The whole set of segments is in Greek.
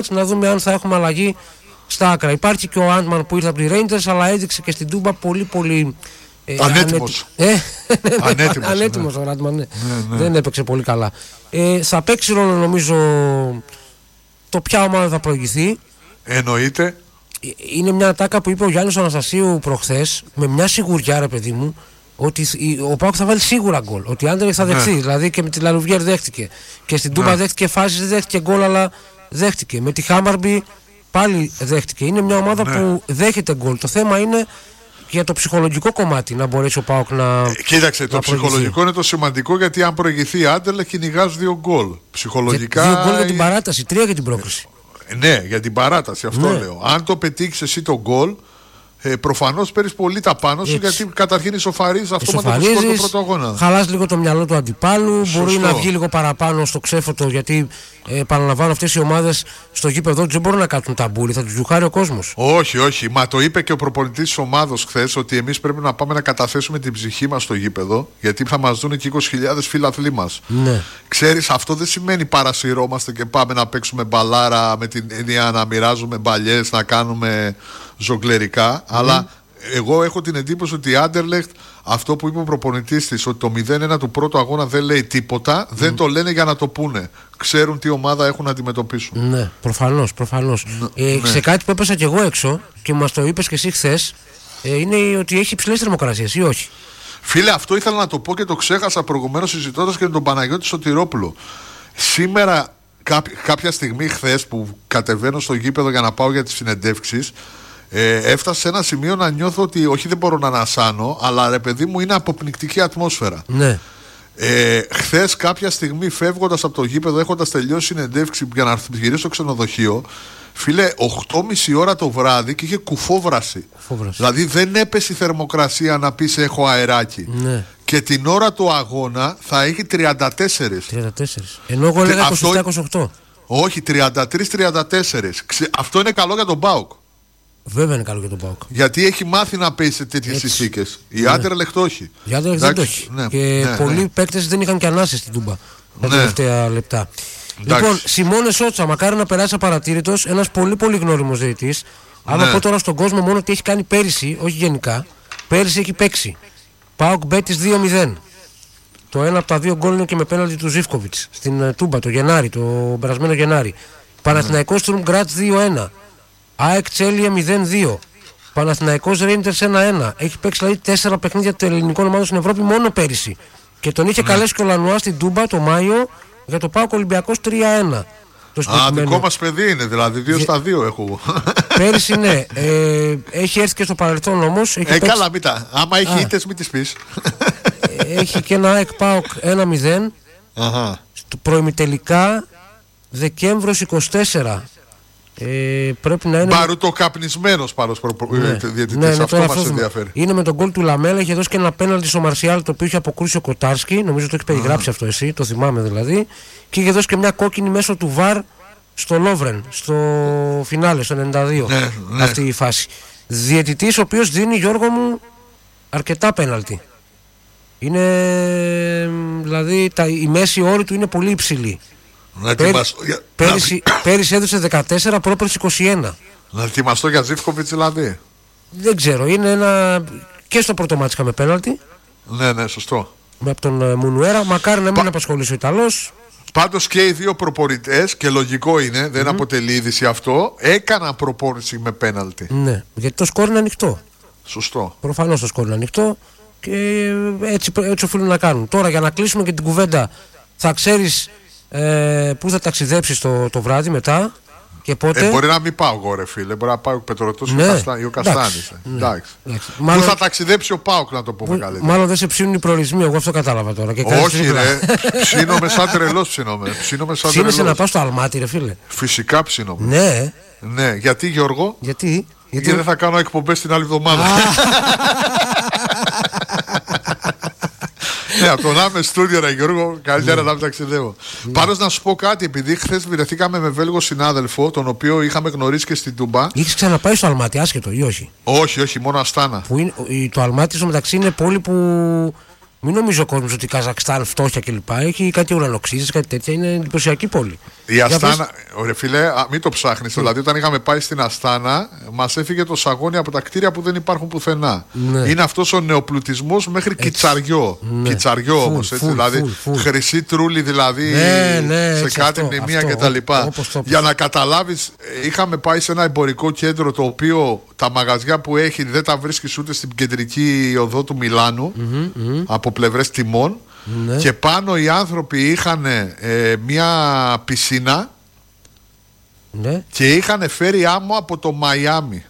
να δούμε αν θα έχουμε αλλαγή στα άκρα. Υπάρχει και ο Άντμαν που ήρθε από τη Rangers, αλλά έδειξε και στην Τούμπα πολύ. Ανέτοιμος ο Ράντμαν, ναι. Δεν έπαιξε πολύ καλά. Θα παίξει ρόλο νομίζω το ποια ομάδα θα προηγηθεί. Εννοείται. Είναι μια ατάκα που είπε ο Γιάννης Αναστασίου προχθές, με μια σιγουριά, ρε παιδί μου, ότι ο ΠΑΟΚ θα βάλει σίγουρα γκολ. Ότι η Άντερλεχτ θα δεχθεί. Δηλαδή και με τη Λαλουβιέρ δέχτηκε. Και στην Τούμπα δέχτηκε φάσεις, δεν δέχτηκε γκολ, αλλά δέχτηκε. Με τη Χάμαρμπι πάλι δέχτηκε. Είναι μια ομάδα που δέχεται γκολ. Το θέμα είναι για το ψυχολογικό κομμάτι να μπορέσει ο ΠΑΟΚ να. Κοίταξε, το ψυχολογικό είναι το σημαντικό, γιατί αν προηγηθεί η Άντερλεχτ κυνηγάς 2 γκολ. Ψυχολογικά. 2 γκολ για την παράταση, 3 για την πρόκριση. Ναι, για την παράταση, αυτό λέω. Αν το πετύχεις εσύ το γκολ, προφανώς παίρνεις πολύ τα πάνω σου, γιατί καταρχήν ισοφαρίζεις αυτόματα το σκορ του πρώτου αγώνα. Χαλάς λίγο το μυαλό του αντιπάλου, μπορεί να βγει λίγο παραπάνω στο ξέφωτο, γιατί επαναλαμβάνω, αυτές οι ομάδες στο γήπεδο δεν μπορούν να κάνουν ταμπούλι, θα τους γιουχάρει ο κόσμος. Όχι, μα το είπε και ο προπονητής της ομάδος χθες, ότι εμείς πρέπει να πάμε να καταθέσουμε την ψυχή μας στο γήπεδο, γιατί θα μας δουν και 20.000 φίλαθλοι μας. Ναι. Ξέρεις, αυτό δεν σημαίνει παρασυρώμαστε και πάμε να παίξουμε μπαλάρα με την έννοια να μοιράζουμε μπαλιές, να κάνουμε ζογκλερικά, αλλά εγώ έχω την εντύπωση ότι η Άντερλεχτ, αυτό που είπε ο προπονητής της, ότι το 0-1 του πρώτου αγώνα δεν λέει τίποτα, δεν το λένε για να το πούνε. Ξέρουν τι ομάδα έχουν να αντιμετωπίσουν. Ναι, προφανώς. Σε κάτι που έπεσα κι εγώ έξω και μας το είπες και εσύ χθες, είναι ότι έχει υψηλές θερμοκρασίες ή όχι? Φίλε, αυτό ήθελα να το πω και το ξέχασα προηγουμένως, συζητώντας και με τον Παναγιώτη Σωτηρόπουλο. Σήμερα, κάποια στιγμή χθες που κατεβαίνω στο γήπεδο για να πάω για τις συνεντεύξεις, έφτασα σε ένα σημείο να νιώθω ότι όχι, δεν μπορώ να ανασάνω, αλλά ρε παιδί μου, είναι αποπνικτική ατμόσφαιρα. Ναι. Χθες κάποια στιγμή, φεύγοντας από το γήπεδο, έχοντας τελειώσει συνεντεύξη για να γυρίσω στο ξενοδοχείο, φίλε, 8.30 ώρα το βράδυ και είχε κουφόβραση. Δηλαδή δεν έπεσε η θερμοκρασία να πεις έχω αεράκι. Ναι. Και την ώρα του αγώνα θα έχει 34. Ενώ εγώ έλεγα 27-28. Όχι, 33-34. Αυτό είναι καλό για τον ΠΑΟΚ. Βέβαια είναι καλό για τον ΠΑΟΚ. Γιατί έχει μάθει να παίζει σε τέτοιες συνθήκες. Η Άντερλεχτ όχι. Η Άντερλεχτ δεν το έχει. Και πολλοί παίκτες δεν είχαν και ανάσες στην Τούμπα τα τελευταία λεπτά. Λοιπόν, Σιμώνε Σότσα, μακάρι να περάσει απαρατήρητος, ένας πολύ γνώριμος διαιτητής. Άμα πω τώρα στον κόσμο μόνο τι έχει κάνει πέρυσι, όχι γενικά, πέρυσι έχει παίξει ΠΑΟΚ Μπέτις 2-0. Το ένα από τα 2 γκολ είναι και με πέναλτι του Ζίβκοβιτς στην Τούμπα το Γενάρη, το περασμένο Γενάρη. Παναθηναϊκός Στουρμ Γκράτς 2-1. ΑΕΚ Τσέλια 0-2. Παναθηναϊκός Ρέιντερς 1-1. Έχει παίξει δηλαδή 4 παιχνίδια των ελληνικών ομάδων στην Ευρώπη μόνο πέρυσι. Και τον είχε καλέσει και ο Λανουά στην Τούμπα το Μάιο για το ΠΑΟΚ Ολυμπιακός 3-1. Δικό μας παιδί είναι, δηλαδή 2 στα 2 έχω. Πέρυσι ναι. Έχει έρθει και στο παρελθόν όμως. Καλά, μήτα. Άμα έχει ήττες, μην τις πεις. Έχει και ένα ΑΕΚ ΠΑΟΚ 1-0. Στο προημιτελικά Δεκέμβριος 24. Πρέπει να είναι. Μπαρουτοκαπνισμένος πάνω διαιτητής. Αυτό μας ενδιαφέρει. Είναι με τον γκολ του Λαμέλα. Έχει δώσει και ένα πέναλτι στο Μαρσιάλ, το οποίο είχε αποκρούσει ο Κοτάρσκι. Νομίζω το έχει περιγράψει αυτό εσύ, το θυμάμαι δηλαδή. Και είχε δώσει και μια κόκκινη μέσω του ΒΑΡ στο Λόβρεν, στο φινάλε, στο 92. Αυτή η φάση. Διαιτητής ο οποίος δίνει, Γιώργο μου, αρκετά πέναλτι. Είναι. Δηλαδή η μέση όρη του είναι πολύ υψηλή. Πέρυσι έδωσε 14, πρόπερσι 21. Να ετοιμαστώ για Ζίβκοβιτς δηλαδή. Δεν ξέρω, είναι ένα. Και στο πρώτο μάτσικα με πέναλτι. Ναι, σωστό. Με τον Μουνουέρα, μακάρι να μην απασχολήσει ο Ιταλός. Πάντως και οι δύο προπονητές, και λογικό είναι, δεν αποτελεί είδηση αυτό, έκαναν προπόνηση με πέναλτι. Ναι, γιατί το σκορ είναι ανοιχτό. Σωστό. Προφανώς το σκορ είναι ανοιχτό και έτσι οφείλουν να κάνουν. Τώρα για να κλείσουμε και την κουβέντα, θα ξέρεις πού θα ταξιδέψεις το βράδυ μετά και πότε. Μπορεί να μην πάω εγώ, ρε φίλε. Μπορεί να πάω ο Πετρωτός ή ο Καστάνης. Πού θα ταξιδέψει ο ΠΑΟΚ, να το πούμε καλύτερα. Μάλλον δεν σε ψήνουν οι προορισμοί, εγώ αυτό κατάλαβα τώρα. Και όχι, ρε. Ψήνομαι σαν τρελός. Ψήνεσαι να πάω στο Αλμάτι, ρε φίλε. Φυσικά ψήνομαι. Ναι. Γιατί, Γιώργο? Γιατί δεν θα κάνω εκπομπές την άλλη εβδομάδα. Ναι, από το να είμαι στούντιο, ρε Γιώργο, καλύτερα να μην ταξιδεύω. Πάντως να σου πω κάτι, επειδή χθες βρεθήκαμε με Βέλγο συνάδελφο, τον οποίο είχαμε γνωρίσει και στην Τούμπα. Είχες ξαναπάει στο Αλμάτι, άσχετο ή όχι? Όχι, μόνο Αστάνα. Το Αλμάτι στο μεταξύ είναι πόλη που. Μην νομίζω ο κόσμος ότι Καζακστάν, φτώχεια κλπ. Έχει κάτι ουρανοξύσες, κάτι τέτοια. Είναι εντυπωσιακή πόλη. Η Αστάνα, ωραία φίλε, μην το ψάχνεις. Δηλαδή, όταν είχαμε πάει στην Αστάνα, μας έφυγε το σαγόνι από τα κτίρια που δεν υπάρχουν πουθενά. Ναι. Είναι αυτός ο νεοπλουτισμός μέχρι Κιτσαριό. Ναι. Κιτσαριό όμως, έτσι. Δηλαδή, χρυσή τρούλη, δηλαδή σε κάτι μνημεία κτλ. Για να καταλάβεις, είχαμε πάει σε ένα εμπορικό κέντρο το οποίο τα μαγαζιά που έχει δεν τα βρίσκεις ούτε στην κεντρική οδό του Μιλάνου από πλευρές τιμών. Ναι. Και πάνω οι άνθρωποι είχαν μια πισίνα και είχαν φέρει άμμο από το Μαϊάμι.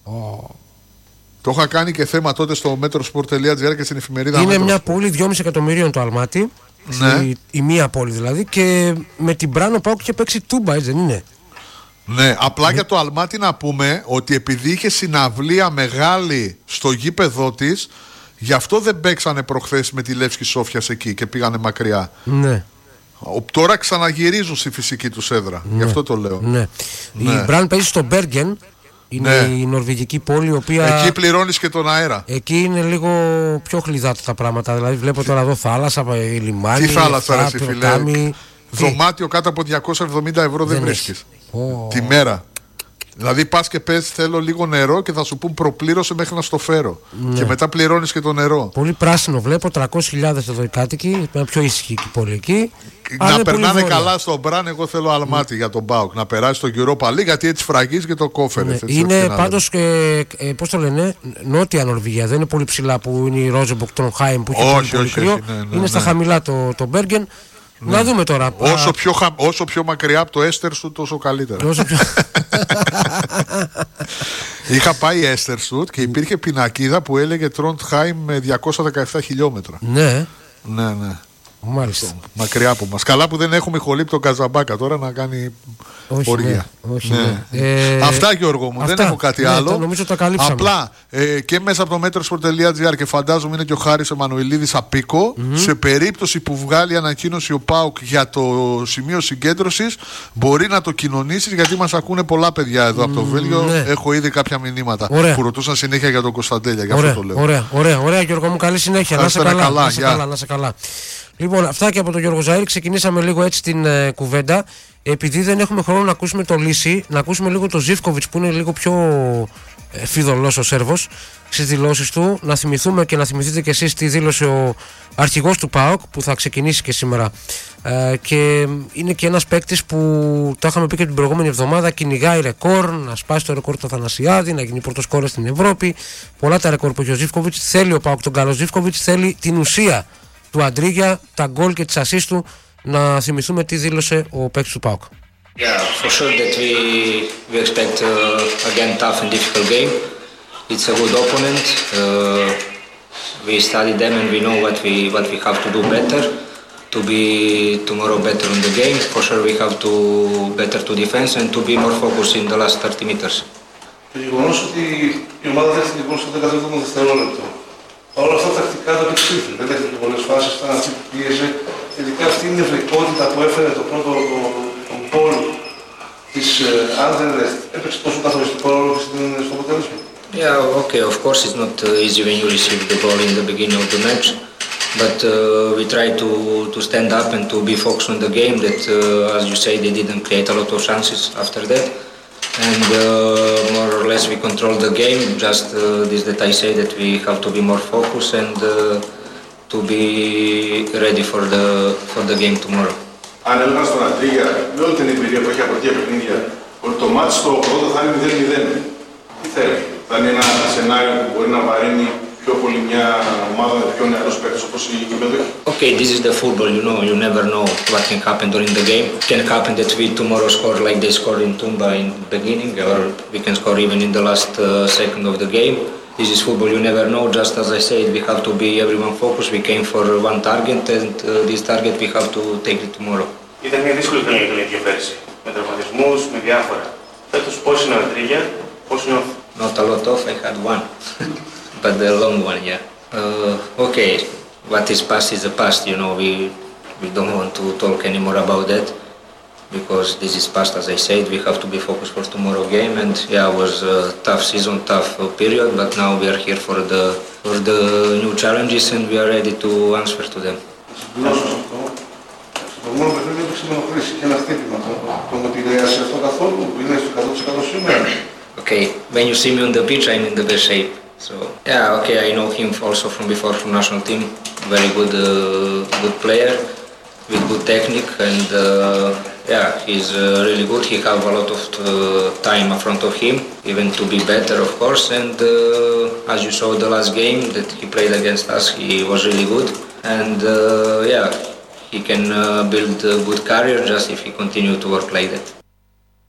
Το είχα κάνει και θέμα τότε στο metrosport.gr και στην εφημερίδα. Είναι μια πόλη 2,5 εκατομμυρίων το Αλμάτι. Ναι. Η μία πόλη δηλαδή. Και με την Μπράνο Πάοκ είχε παίξει Τούμπα, έτσι δεν είναι? Ναι, απλά για το Αλμάτι να πούμε ότι επειδή είχε συναυλία μεγάλη στο γήπεδό της, γι' αυτό δεν παίξανε προχθές με τη Λεύσκη Σόφιας εκεί και πήγανε μακριά. Ναι. Τώρα ξαναγυρίζουν στη φυσική τους έδρα. Ναι. Γι' αυτό το λέω. Ναι. Ναι. Η Μπραν παίζει στο Μπέργκεν. Είναι η νορβηγική πόλη, η οποία. Εκεί πληρώνεις και τον αέρα. Εκεί είναι λίγο πιο χλιδάτα τα πράγματα. Δηλαδή, βλέπω τώρα εδώ θάλασσα, λιμάνι. Τι θάλασσα, ρε φίλε. Δωμάτιο κάτω από 270 ευρώ δεν βρίσκεις. Τη μέρα. Δηλαδή πας και πες θέλω λίγο νερό και θα σου πούν προπλήρωσε μέχρι να στο φέρω. Ναι. Και μετά πληρώνεις και το νερό. Πολύ πράσινο βλέπω, 300.000 εδώ οι κάτοικοι, είναι πιο ήσυχη η πόλη εκεί. Να περνάνε καλά στον Μπραν, εγώ θέλω Αλμάτι για τον Μπάουκ. Να περάσει στον Europa League γιατί έτσι φραγίζει και το κόφερε. Ναι. Είναι πάντως και, πώς το λένε, νότια Νορβηγία. Δεν είναι πολύ ψηλά που είναι η Ρόζεμποκ, Τρονχάιμ που έχει πολύ κρύο. Είναι στα χαμηλά το Μπέργκεν. Ναι. Να δούμε τώρα. Όσο πιο μακριά από το Έστερσουτ, τόσο καλύτερα. Είχα πάει Έστερσουτ και υπήρχε πινακίδα που έλεγε Τροντχάιμ με 217 χιλιόμετρα. Ναι. Ναι, ναι. Μάλιστα. Μακριά από μας. Καλά που δεν έχουμε χολύπτο Καζαμπάκα τώρα να κάνει πορεία. Ναι. Αυτά, Γιώργο μου. Δεν έχω κάτι άλλο. Νομίζω τα καλύψαμε. Απλά και μέσα από το metrosport.gr και φαντάζομαι είναι και ο Χάρης Εμμανουηλίδης απίκο. Σε περίπτωση που βγάλει ανακοίνωση ο ΠΑΟΚ για το σημείο συγκέντρωσης, μπορεί να το κοινωνήσεις γιατί μας ακούνε πολλά παιδιά εδώ από το Βέλγιο. Ναι. Έχω ήδη κάποια μηνύματα που ρωτούσαν συνέχεια για τον Κωνσταντέλια. Γι' αυτό το λέω. Ωραία, Γιώργο μου, καλή συνέχεια. Να σε καλά. Λοιπόν, αυτά και από τον Γιώργο Ζαΐρη. Ξεκινήσαμε λίγο έτσι την κουβέντα. Επειδή δεν έχουμε χρόνο να ακούσουμε το Λύση, να ακούσουμε λίγο το Ζίβκοβιτς που είναι λίγο πιο φιδωλός ο Σέρβος στις δηλώσεις του. Να θυμηθούμε και να θυμηθείτε και εσείς τι δήλωσε ο αρχηγός του ΠΑΟΚ που θα ξεκινήσει και σήμερα. Και είναι και ένας παίκτης που το είχαμε πει και την προηγούμενη εβδομάδα, κυνηγάει ρεκόρ, να σπάσει το ρεκόρ του Αθανασιάδη, να γίνει πρώτος σκόρερ στην Ευρώπη. Πολλά τα ρεκόρ που έχει ο Ζίβκοβιτς. Θέλει ο ΠΑΟΚ τον καλό Ζίβκοβιτς, θέλει την ουσία του Αντρίγια, τα γκολ και τις ασίστ του. Να θυμηθούμε τι δήλωσε ο παίκτης του ΠΑΟΚ. Yeah, for sure that we expect again tough and difficult game. It's a good opponent. We study them and we know what we have to do better to be tomorrow better in the game. For sure we have to better to defense and to be more focused in the last 30 meters. Το γεγονός ότι η ομάδα δέχτηκε λοιπόν στο 17ο δευτερόλεπτο. Παρ' όλα αυτά τακτικά το επεξήλθε. Δεν δέχτηκε πολλές φάσεις, ήταν αυτή που πίεζε. Τελικά αυτή είναι η ευρεκότητα που έφερε το πρώτο τον πόλ της Άντερλεχτ έπαιξε τόσο καθοριστικό ρόλο στο αποτέλεσμα. Yeah, okay, of course it's not easy when you receive the ball in the beginning of the match, but we try to stand up and to be focused on the game that, as you say, they didn't create a lot of chances after that. And more or less we control the game, just this that I say that we have to be more focused and to be ready for the game tomorrow. Αν έλεγα στον Αντρίγια, με όλη την εμπειρία που έχει από τέτοια παιχνίδια, ότι το μάτι στο πρώτο θα είναι 0-0. Τι θέλει, θα είναι ένα σενάριο που μπορεί να βαρύνει πιο πολύ μια ομάδα με πιο νεαρούς παίκτες όπως η Κυπέδοχη. Okay, this is the football, you never know what can happen during the game. It can happen that we tomorrow score like they scored in Tumba in the beginning, or we can score even in the last second of the game. This is football, you never know. Just as I said, we have to be everyone focused. We came for one target and this target we have to take it tomorrow. Ήταν μια δύσκολη χρονιά για τον ίδιο πέρσι, με τραυματισμούς, με διάφορα. Φέτος πώς είναι ο Αντρίγια, πώς νιώθει? Not a lot of, I had one, but the long one, yeah. Okay, what is past is the past, you know, we don't want to talk anymore about that. Because this is past, as I said, we have to be focused for tomorrow game, and yeah, it was a tough season, tough period, but now we are here for the new challenges and we are ready to answer to them. Το μόνο παιχνίδι έπαιξε με ενοχλήσει και ένα χτύπημα. Τον επηρέασε αυτό καθόλου, είναι στο 100% σήμερα. Okay, when you see me on the pitch, I'm in the best shape. So yeah, okay, I know him also from before from national team. Very good, good player with good technique, and yeah, he's really good. He have a lot of time in front of him, even to be better, of course. And as you saw the last game that he played against us, he was really good. And yeah, he can build a good career just if he continue to work like that.